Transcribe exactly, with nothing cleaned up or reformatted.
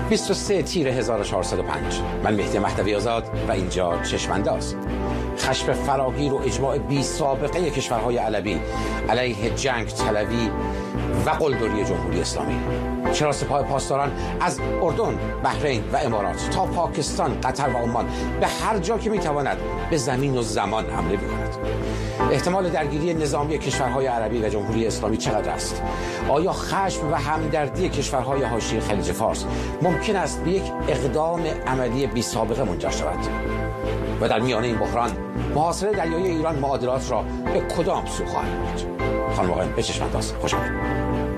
بیست و سه تیر هزار و چهارصد و پنج. من مهدی مهدوی آزاد و اینجا چشم‌انداز. خشم فراگیر و اجماع بی سابقه کشورهای عربی علیه جنگ طلبی و قلدری جمهوری اسلامی. چرا سپاه پاسداران از اردن، بحرین و امارات تا پاکستان، قطر و عمان به هر جا که میتواند به زمین و زمان حمله می‌کند؟ احتمال درگیری نظامی کشورهای عربی و جمهوری اسلامی چقدر است؟ آیا خشم و همدردی کشورهای حاشیه خلیج فارس ممکن است به یک اقدام عملی بی سابقه منجر شود؟ و در میانه این بحران محاصره دریایی ایران معادلات را به کدام سو خواهد برد؟ خانم آقایان، به چشم انداز خوش آمدید.